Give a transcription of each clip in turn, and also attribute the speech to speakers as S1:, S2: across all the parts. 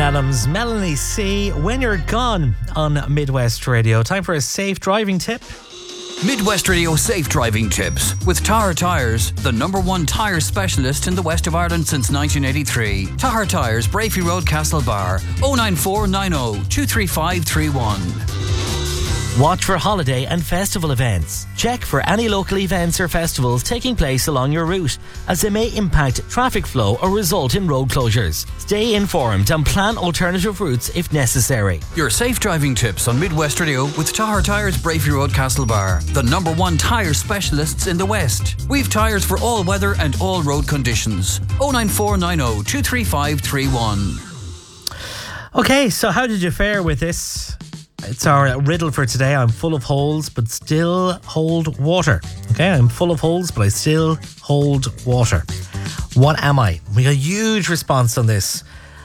S1: Adams, Melanie C, When You're Gone on Midwest Radio. Time for a safe driving tip.
S2: Midwest Radio Safe Driving Tips with Tahar Tyres, the #1 tyre specialist in the west of Ireland since 1983. Tahar Tyres, Brafey Road, Castlebar, 09490 23531.
S1: Watch for holiday and festival events. Check for any local events or festivals taking place along your route, as they may impact traffic flow or result in road closures. Stay informed and plan alternative routes if necessary.
S2: Your safe driving tips on Midwest Radio with Tahar Tyres, Brafey Road, Castlebar, the #1 tyre specialists in the West. We've tyres for all weather and all road conditions. 09490 23531.
S1: Okay, so how did you fare with this? It's our riddle for today. I'm full of holes, but still hold water. Okay, I'm full of holes, but I still hold water. What am I? We got a huge response on this.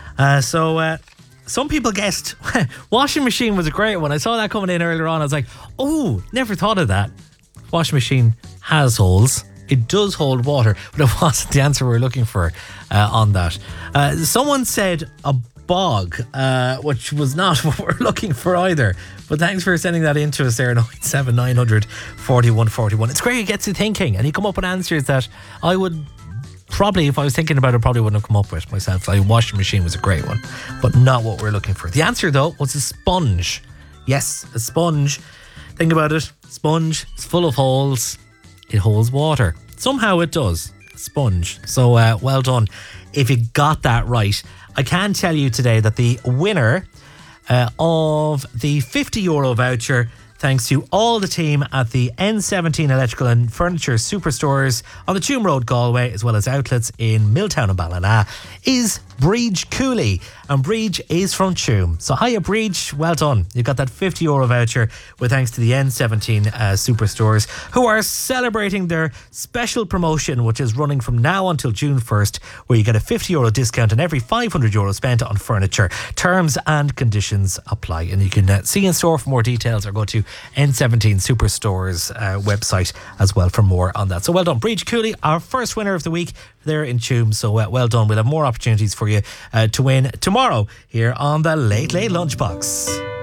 S1: Some people guessed washing machine was a great one. I saw that coming in earlier on. I was like, oh, never thought of that. Washing machine has holes. It does hold water, but it wasn't the answer we were looking for on that. Someone said a bog, which was not what we're looking for either. But thanks for sending that in to us there, 07900 4141. It's great, it gets you thinking, and you come up with answers that I would probably, if I was thinking about it, probably wouldn't have come up with myself. Like, washing machine was a great one, but not what we're looking for. The answer, though, was a sponge. Yes, a sponge. Think about it. Sponge, it's full of holes. It holds water. Somehow it does. A sponge. So well done if you got that right. I can tell you today that the winner of the €50 voucher, thanks to all the team at the N17 Electrical and Furniture Superstores on the Tuam Road, Galway, as well as outlets in Milltown and Ballina, is Breach Cooley. And Breach is from Tuam. So hiya, Breach. Well done. You got that €50 voucher with thanks to the N17 Superstores, who are celebrating their special promotion, which is running from now until June 1st, where you get a €50 discount on every €500 spent on furniture. Terms and conditions apply. And you can see in store for more details, or go to N17 Superstores website as well for more on that. So well done, Breach Cooley, our first winner of the week there in Tuam. So well done. We'll have more opportunities for you to win tomorrow here on the Late Late Lunchbox.